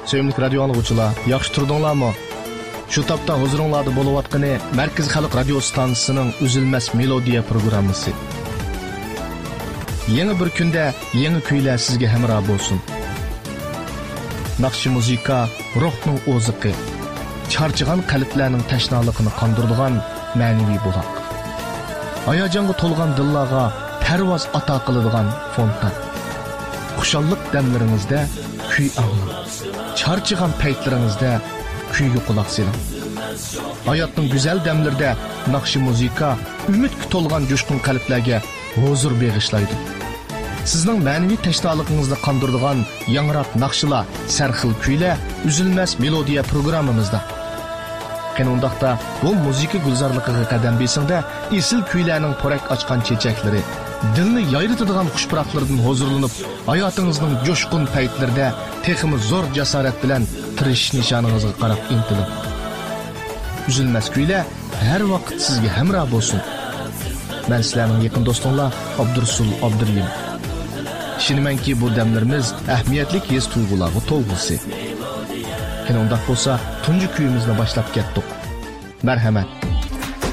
Sevimli radio anlıqçılar, yaxşı turdinglarmi? Şu tapda huzuringlarda bo'layotgani Markaz Xalq radio stansiyasining Uzilmas melodiya programmasi. Yangi bir kunda yangi kuylar sizga hamroh bo'lsin. Naqshi muzika ruhning o'ziqi, charchigan qalblarning tashnaligini qondiradigan ma'naviy buloq. Hayajonga to'lgan dillarga parvoz ato qiladigan fontan. Xushallik damlaringizda kuy anglang. Charchigan paytlaringizda kuyga quloq soling. Hayotning go'zal damlarida naqshi muzika umidga to'lgan jo'shqin qalblarga huzur bag'ishlaydi. Sizning ma'naviy tashnoligingizni qondiradigan yangroq naqshlar, sarxil kuylar Uzilmas melodiya programmamizda. Qanundaqda bu muzika gulzorligiga qadam besingda esil kuylarning porak ochgan chechaklari, dilni yayritadigan xushpuroqlardan huzurlanib, hayotingizning jo'shqin paytlarida texmi zo'r jasorat bilan tirishish nishoningizga qarab intiling. Uzilmas kuylar har vaqt sizga hamroh bo'lsin. Men sizlarning yaqin do'stinglar Abdursul Abdurlim. Ishonamanki bu damlarimiz ahamiyatli his tuyg'ularga to'lg'isi. Qanday bo'lsa, tunji kuyimizni boshlab ketdik. Marhamat.